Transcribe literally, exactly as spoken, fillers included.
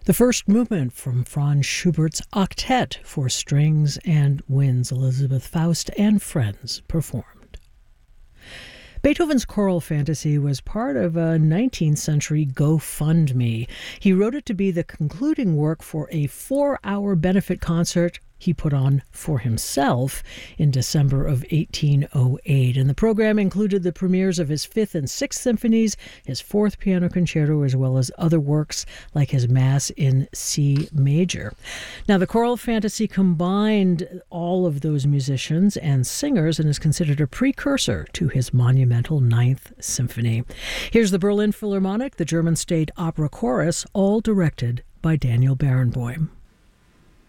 The first movement from Franz Schubert's Octet for strings and winds, Elizabeth Faust and friends performed. Beethoven's Choral Fantasy was part of a nineteenth century GoFundMe. He wrote it to be the concluding work for a four-hour benefit concert he put on for himself in December of eighteen oh eight. And the program included the premieres of his fifth and sixth symphonies, his fourth piano concerto, as well as other works like his Mass in C major. Now, the Choral Fantasy combined all of those musicians and singers and is considered a precursor to his monumental Ninth Symphony. Here's the Berlin Philharmonic, the German State Opera Chorus, all directed by Daniel Barenboim.